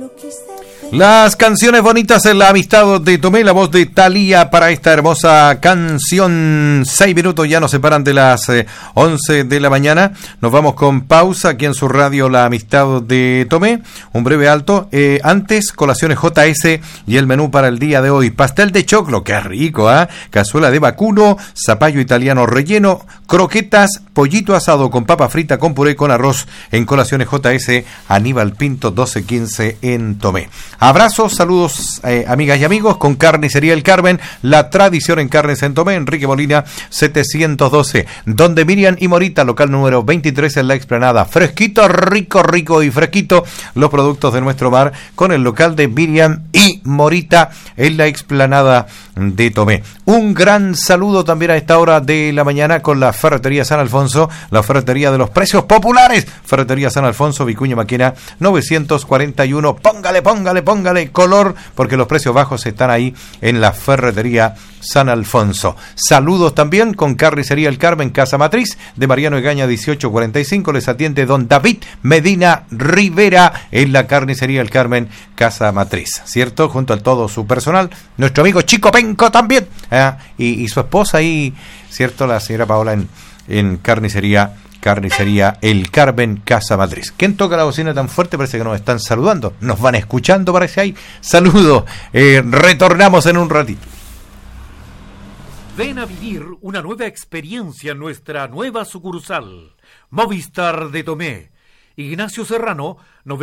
Las canciones bonitas en la amistad de Tomé, la voz de Thalía para esta hermosa canción. 6 minutos ya nos separan de las 11 de la mañana. Nos vamos con pausa aquí en su radio La Amistad de Tomé. Un breve alto. Antes, colaciones JS y el menú para el día de hoy. Pastel de choclo, qué rico, ¿eh? Cazuela de vacuno, zapallo italiano relleno, croquetas, pollito asado con papa frita con puré con arroz en colaciones JS, Aníbal Pinto 1215 en Tomé. Abrazos, saludos amigas y amigos con Carnicería El Carmen, la tradición en carnes en Tomé, Enrique Molina 712, donde Miriam y Morita, local número 23 en la explanada. Fresquito, rico y fresquito los productos de nuestro bar con el local de Miriam y Morita en la explanada de Tomé. Un gran saludo también a esta hora de la mañana con la Ferretería San Alfonso, la ferretería de los precios populares. Ferretería San Alfonso, Vicuña Maquena 941. Póngale color, porque los precios bajos están ahí en la Ferretería San Alfonso. Saludos también con Carnicería El Carmen, Casa Matriz de Mariano Egaña 1845. Les atiende don David Medina Rivera en la Carnicería El Carmen, Casa Matriz, ¿cierto? Junto a todo su personal, nuestro amigo Chico Penco también, y su esposa ahí, ¿cierto? La señora Paola en Carnicería El Carmen, Casa Matriz. ¿Quién toca la bocina tan fuerte? Parece que nos están saludando. Nos van escuchando, parece ahí. Saludos. Retornamos en un ratito. Ven a vivir una nueva experiencia en nuestra nueva sucursal. Movistar de Tomé. Ignacio Serrano,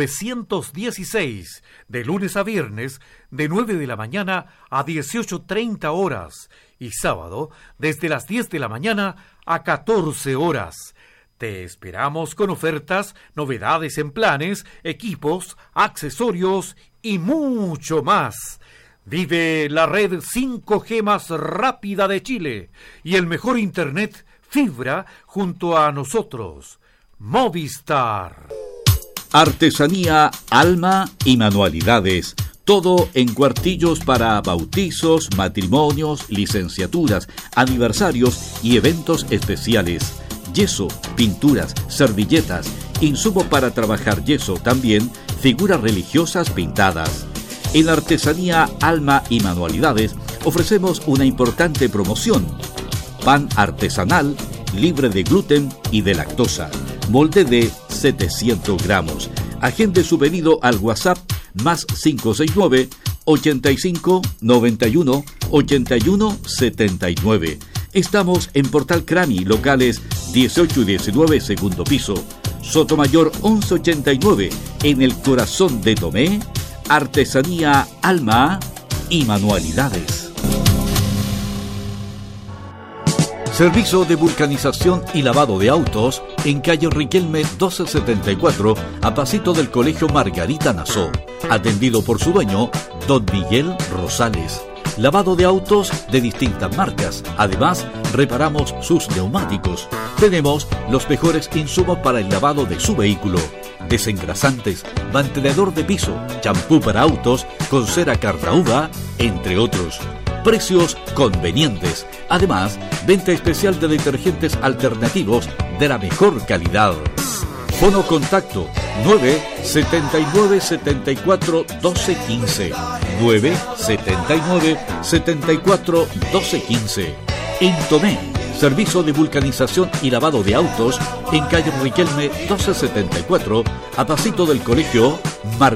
916. De lunes a viernes, de 9 de la mañana a 18:30 horas. Y sábado, desde las 10 de la mañana a 14 horas. Te esperamos con ofertas, novedades en planes, equipos, accesorios y mucho más. Vive la red 5G más rápida de Chile y el mejor internet fibra junto a nosotros. Movistar. Artesanía, alma y manualidades. Todo en cuartillos para bautizos, matrimonios, licenciaturas, aniversarios y eventos especiales. Yeso, pinturas, servilletas, insumo para trabajar yeso, también figuras religiosas pintadas. En la Artesanía, Alma y Manualidades ofrecemos una importante promoción. Pan artesanal, libre de gluten y de lactosa, molde de 700 gramos. Agende su pedido al WhatsApp más 569 85 91 81 79. Estamos en Portal Crami, locales 18 y 19, segundo piso. Sotomayor 1189, en el corazón de Tomé. Artesanía, alma y manualidades. Servicio de vulcanización y lavado de autos en calle Riquelme 1274, a pasito del Colegio Margarita Nassau. Atendido por su dueño, don Miguel Rosales. Lavado de autos de distintas marcas. Además, reparamos sus neumáticos. Tenemos los mejores insumos para el lavado de su vehículo. Desengrasantes, mantenedor de piso, champú para autos, con cera Cartaúba, entre otros. Precios convenientes. Además, venta especial de detergentes alternativos de la mejor calidad. Fono contacto 979 74 12 15. 979 74 12 15. En Tomé, servicio de vulcanización y lavado de autos en calle Riquelme 1274, a pasito del Colegio Margarita.